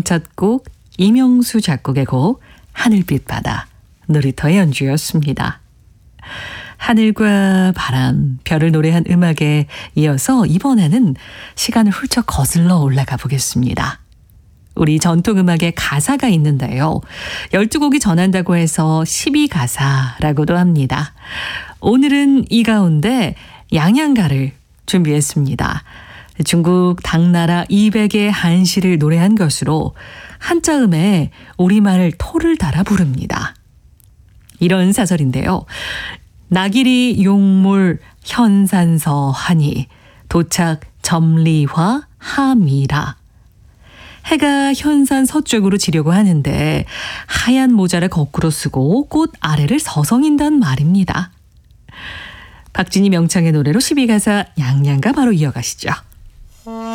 첫 곡 이명수 작곡의 곡 하늘빛 바다, 놀이터의 연주였습니다. 하늘과 바람, 별을 노래한 음악에 이어서 이번에는 시간을 훌쩍 거슬러 올라가 보겠습니다. 우리 전통음악에 가사가 있는데요. 12곡이 전한다고 해서 12가사라고도 합니다. 오늘은 이 가운데 양양가를 준비했습니다. 중국 당나라 200의 한시를 노래한 것으로 한자음에 우리말 토를 달아 부릅니다. 이런 사설인데요. 나길이 용물 현산서 하니 도착 점리화 하미라. 해가 현산 서쪽으로 지려고 하는데 하얀 모자를 거꾸로 쓰고 꽃 아래를 서성인단 말입니다. 박진희 명창의 노래로 12가사 양양가 바로 이어가시죠.